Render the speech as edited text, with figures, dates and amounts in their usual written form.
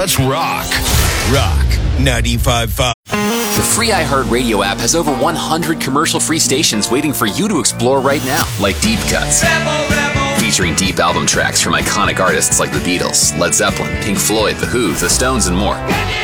Let's rock. Rock 95.5. The free iHeartRadio app has over 100 commercial-free stations waiting for you to explore right now, like Deep Cuts, featuring deep album tracks from iconic artists like the Beatles, Led Zeppelin, Pink Floyd, The Who, The Stones, and more.